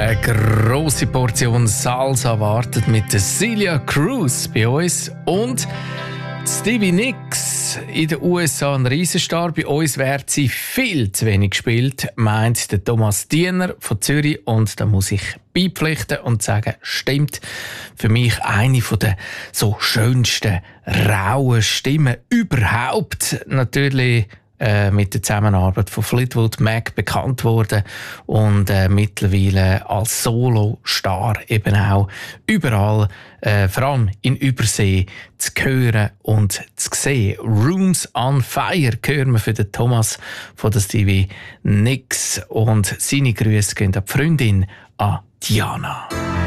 Eine grosse Portion Salsa wartet mit der Celia Cruz bei uns und Stevie Nicks in den USA ein Riesenstar. Bei uns wird sie viel zu wenig gespielt, meint der Thomas Diener von Zürich. Und da muss ich beipflichten und sagen, stimmt. Für mich eine der so schönsten, rauen Stimmen überhaupt. Natürlich mit der Zusammenarbeit von Fleetwood Mac bekannt worden und mittlerweile als Solo-Star eben auch überall, vor allem in Übersee, zu hören und zu sehen. Rooms on Fire hören wir für den Thomas von der Stevie Nicks und seine Grüße gehen an die Freundin, an Diana.